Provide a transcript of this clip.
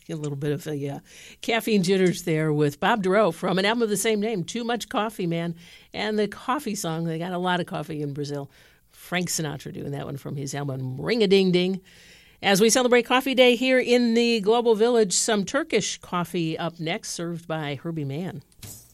A little bit of a caffeine jitters there with Bob Dorough from an album of the same name, Too Much Coffee, Man. And the coffee song, they got a lot of coffee in Brazil. Frank Sinatra doing that one from his album Ring-a-Ding-Ding. As we celebrate Coffee Day here in the Global Village, some Turkish coffee up next, served by Herbie Mann.